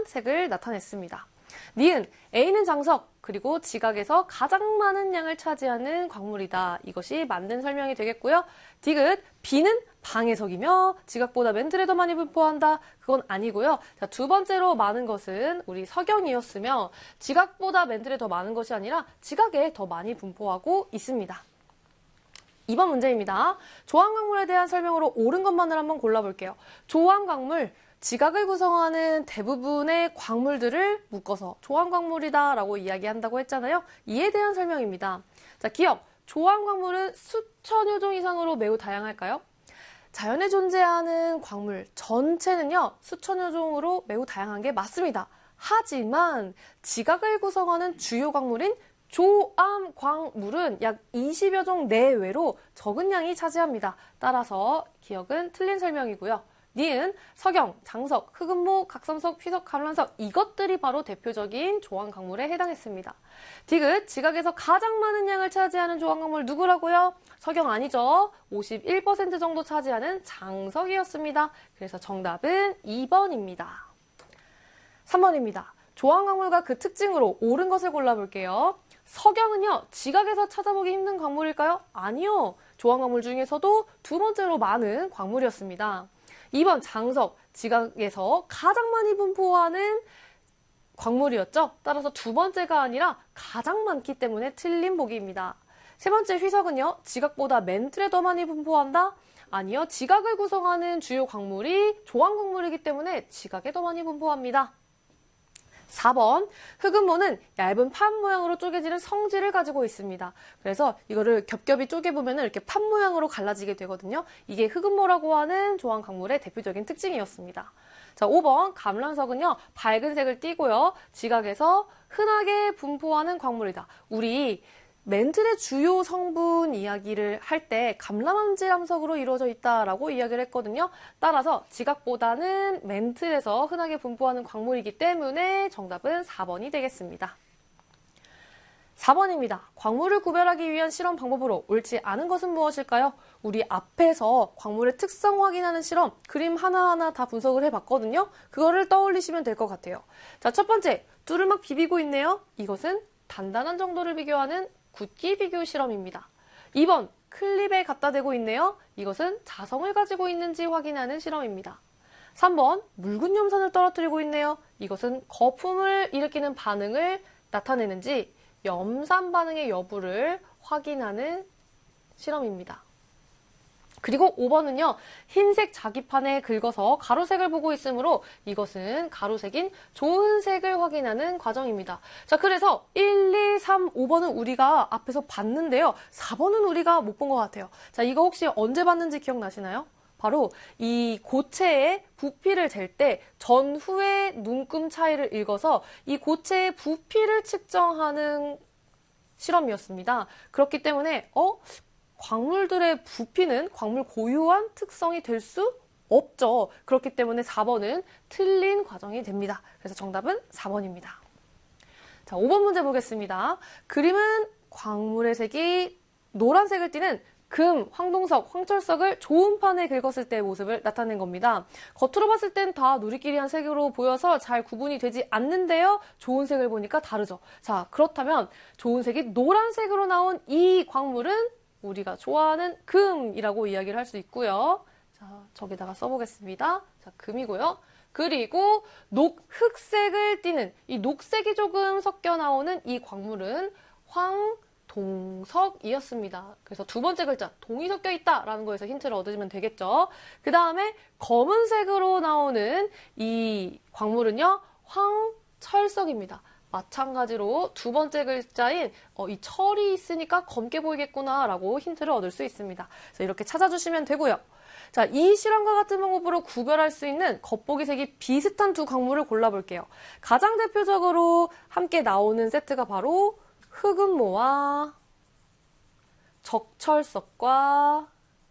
분포한 색을 나타냈습니다. 니은, A는 장석, 그리고 지각에서 가장 많은 양을 차지하는 광물이다. 이것이 맞는 설명이 되겠고요. 디귿, B는 방해석이며 지각보다 멘틀에 더 많이 분포한다. 그건 아니고요. 자, 두 번째로 많은 것은 우리 서경이었으며 지각보다 멘틀에 더 많은 것이 아니라 지각에 더 많이 분포하고 있습니다. 2번 문제입니다. 조항광물에 대한 설명으로 옳은 것만을 한번 골라볼게요. 조항광물, 지각을 구성하는 대부분의 광물들을 묶어서 조항광물이다 라고 이야기한다고 했잖아요. 이에 대한 설명입니다. 자, 기억, 조항광물은 수천여 종 이상으로 매우 다양할까요? 자연에 존재하는 광물 전체는요, 수천여 종으로 매우 다양한 게 맞습니다. 하지만 지각을 구성하는 주요 광물인 조암광물은 약 20여 종 내외로 적은 양이 차지합니다. 따라서 기억은 틀린 설명이고요. 니은, 석영, 장석, 흑은모, 각성석, 휘석, 감란석 이것들이 바로 대표적인 조항광물에 해당했습니다. 디귿, 지각에서 가장 많은 양을 차지하는 조항광물 누구라고요? 석영 아니죠. 51% 정도 차지하는 장석이었습니다. 그래서 정답은 2번입니다. 3번입니다. 조항광물과 그 특징으로 옳은 것을 골라볼게요. 석영은요, 지각에서 찾아보기 힘든 광물일까요? 아니요. 조항광물 중에서도 두 번째로 많은 광물이었습니다. 2번 장석, 지각에서 가장 많이 분포하는 광물이었죠. 따라서 두 번째가 아니라 가장 많기 때문에 틀린 보기입니다. 세 번째 휘석은요, 지각보다 멘틀에 더 많이 분포한다? 아니요, 지각을 구성하는 주요 광물이 조항광물이기 때문에 지각에 더 많이 분포합니다. 4번, 흑은모는 얇은 판 모양으로 쪼개지는 성질을 가지고 있습니다. 그래서 이거를 겹겹이 쪼개보면 이렇게 판 모양으로 갈라지게 되거든요. 이게 흑은모라고 하는 조항광물의 대표적인 특징이었습니다. 자, 5번, 감란석은요, 밝은 색을 띠고요. 지각에서 흔하게 분포하는 광물이다. 우리 멘틀의 주요 성분 이야기를 할 때 감람암질암석으로 이루어져 있다라고 이야기를 했거든요. 따라서 지각보다는 멘틀에서 흔하게 분포하는 광물이기 때문에 정답은 4번이 되겠습니다. 4번입니다. 광물을 구별하기 위한 실험 방법으로 옳지 않은 것은 무엇일까요? 우리 앞에서 광물의 특성 확인하는 실험, 그림 하나하나 다 분석을 해봤거든요. 그거를 떠올리시면 될 것 같아요. 자, 첫 번째, 뚜를 막 비비고 있네요. 이것은 단단한 정도를 비교하는 굳기 비교 실험입니다. 2번, 클립에 갖다 대고 있네요. 이것은 자성을 가지고 있는지 확인하는 실험입니다. 3번, 묽은 염산을 떨어뜨리고 있네요. 이것은 거품을 일으키는 반응을 나타내는지 염산 반응의 여부를 확인하는 실험입니다. 그리고 5번은요, 흰색 자기판에 긁어서 가로색을 보고 있으므로 이것은 가로색인 좋은 색을 확인하는 과정입니다. 자, 그래서 1, 2, 3, 5번은 우리가 앞에서 봤는데요. 4번은 우리가 못 본 것 같아요. 자, 이거 혹시 언제 봤는지 기억나시나요? 바로 이 고체의 부피를 잴 때 전후의 눈금 차이를 읽어서 이 고체의 부피를 측정하는 실험이었습니다. 그렇기 때문에 광물들의 부피는 광물 고유한 특성이 될 수 없죠. 그렇기 때문에 4번은 틀린 과정이 됩니다. 그래서 정답은 4번입니다. 자, 5번 문제 보겠습니다. 그림은 광물의 색이 노란색을 띠는 금, 황동석, 황철석을 좋은 판에 긁었을 때의 모습을 나타낸 겁니다. 겉으로 봤을 땐 다 누리끼리한 색으로 보여서 잘 구분이 되지 않는데요. 좋은 색을 보니까 다르죠. 자, 그렇다면 좋은 색이 노란색으로 나온 이 광물은 우리가 좋아하는 금이라고 이야기를 할 수 있고요. 자, 저기다가 써보겠습니다. 자, 금이고요. 그리고 흑색을 띠는 이 녹색이 조금 섞여 나오는 이 광물은 황동석이었습니다. 그래서 두 번째 글자 동이 섞여 있다라는 거에서 힌트를 얻으시면 되겠죠. 그 다음에 검은색으로 나오는 이 광물은요, 황철석입니다. 마찬가지로 두 번째 글자인 이 철이 있으니까 검게 보이겠구나 라고 힌트를 얻을 수 있습니다. 그래서 이렇게 찾아주시면 되고요. 자, 이 실험과 같은 방법으로 구별할 수 있는 겉보기 색이 비슷한 두 광물을 골라볼게요. 가장 대표적으로 함께 나오는 세트가 바로 흑은모와 적철석과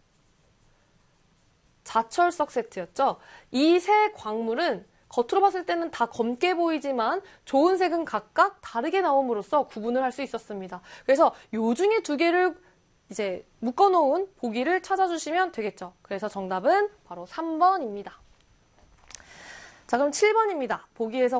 자철석 세트였죠. 이 세 광물은 겉으로 봤을 때는 다 검게 보이지만 좋은 색은 각각 다르게 나옴으로써 구분을 할 수 있었습니다. 그래서 요 중에 두 개를 이제 묶어놓은 보기를 찾아주시면 되겠죠. 그래서 정답은 바로 3번입니다. 자, 그럼 7번입니다. 보기에서